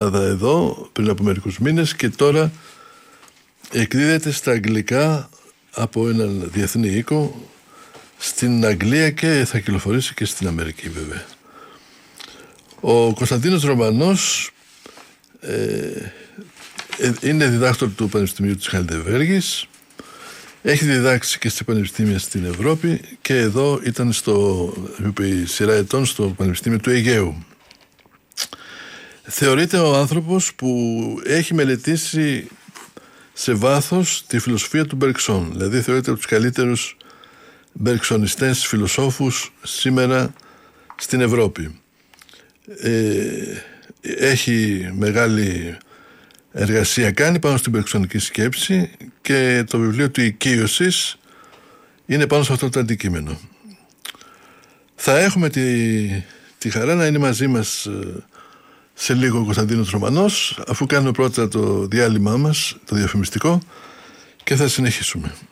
Ελλάδα εδώ πριν από μερικούς μήνες και τώρα εκδίδεται στα αγγλικά από έναν διεθνή οίκο στην Αγγλία και θα κυκλοφορήσει και στην Αμερική βέβαια. Ο Κωνσταντίνος Ρωμανός είναι διδάκτορ του Πανεπιστημίου της Χαϊντελβέργης, έχει διδάξει και σε πανεπιστήμια στην Ευρώπη και εδώ ήταν επί σειρά ετών στο Πανεπιστήμιο του Αιγαίου. Θεωρείται ο άνθρωπος που έχει μελετήσει σε βάθος τη φιλοσοφία του Μπεργκσόν, δηλαδή θεωρείται από τους καλύτερους μπεργκσονιστές φιλοσόφους σήμερα στην Ευρώπη. Έχει μεγάλη εργασία κάνει πάνω στην μπεργκσονική σκέψη και το βιβλίο του «Οικείωσης» είναι πάνω σε αυτό το αντικείμενο. Θα έχουμε τη χαρά να είναι μαζί μας σε λίγο ο Κωνσταντίνος Ρωμανός, αφού κάνουμε πρώτα το διάλειμμά μας, το διαφημιστικό, και θα συνεχίσουμε.